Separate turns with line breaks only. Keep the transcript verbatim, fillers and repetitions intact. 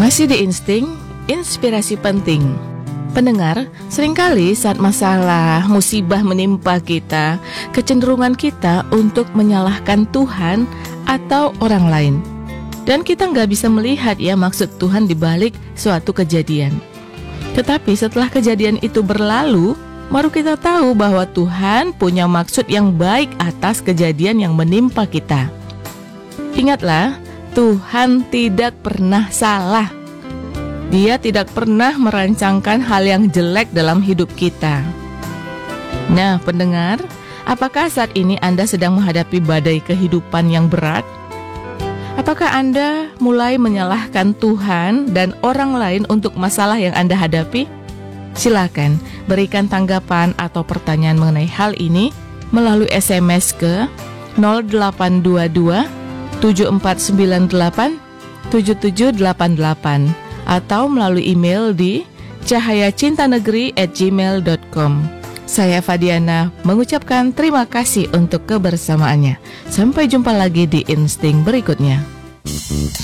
Masih di Insting, inspirasi penting. Pendengar, seringkali saat masalah musibah menimpa kita, kecenderungan kita untuk menyalahkan Tuhan atau orang lain. Dan kita nggak bisa melihat ya maksud Tuhan di balik suatu kejadian. Tetapi setelah kejadian itu berlalu, baru kita tahu bahwa Tuhan punya maksud yang baik atas kejadian yang menimpa kita. Ingatlah, Tuhan tidak pernah salah. Dia tidak pernah merancangkan hal yang jelek dalam hidup kita. Nah, pendengar, apakah saat ini Anda sedang menghadapi badai kehidupan yang berat? Apakah Anda mulai menyalahkan Tuhan dan orang lain untuk masalah yang Anda hadapi? Silakan berikan tanggapan atau pertanyaan mengenai hal ini melalui S M S ke nol delapan dua dua tujuh empat sembilan delapan tujuh tujuh delapan delapan atau melalui email di cahayacintanegeri at gmail dot com. Saya Fadiana mengucapkan terima kasih untuk kebersamaannya. Sampai jumpa lagi di Insting berikutnya.